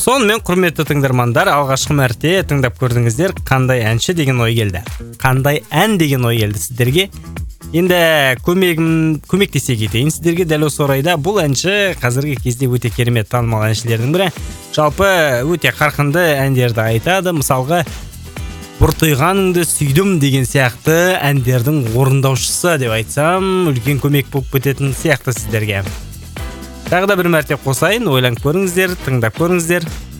Сонымен құрметті тыңдармандар, алғашқы мәрте тыңдап көрдіңіздер, қандай әнші деген ой келді. Қандай ән деген ой келді сіздерге. Енді көмектесе кетейін сіздерге дәл осы орайда. Бұл әнші қазіргі кезде өте керемет танымал әншілердің бірі. Жалпы өте қарқынды әндерді айтады. Мысалға, бұртиғаныңды сүйдім деген сияқты әндердің орындаушысы деп айтсам, үлкен көмек болып кететін сияқты сіздерге. Тағы да бір мәрте қосайын, ойланып көріңіздер, тыңдап көріңіздер.